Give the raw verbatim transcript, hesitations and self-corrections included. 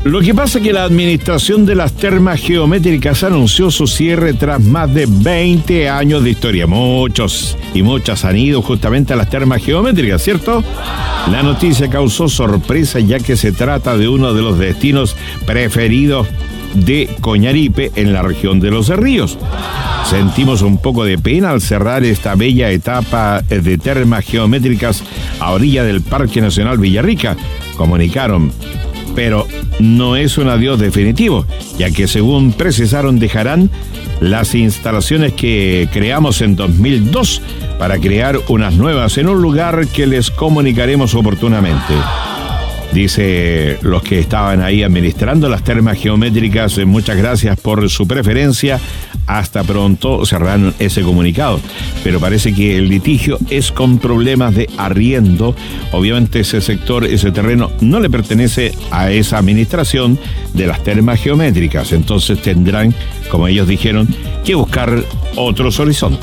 Lo que pasa es que la administración de las termas geométricas anunció su cierre tras más de veinte años de historia. Muchos y muchas han ido justamente a las termas geométricas, ¿cierto? La noticia causó sorpresa ya que se trata de uno de los destinos preferidos de Coñaripe en la región de Los Ríos. Sentimos un poco de pena al cerrar esta bella etapa de termas geométricas a orilla del Parque Nacional Villarrica, comunicaron. Pero no es un adiós definitivo, ya que según precisaron dejarán las instalaciones que creamos en dos mil dos para crear unas nuevas en un lugar que les comunicaremos oportunamente. Dice los que estaban ahí administrando las termas geométricas, muchas gracias por su preferencia, hasta pronto, cerraron ese comunicado. Pero parece que el litigio es con problemas de arriendo. Obviamente ese sector, ese terreno no le pertenece a esa administración de las termas geométricas. Entonces tendrán, como ellos dijeron, que buscar otros horizontes.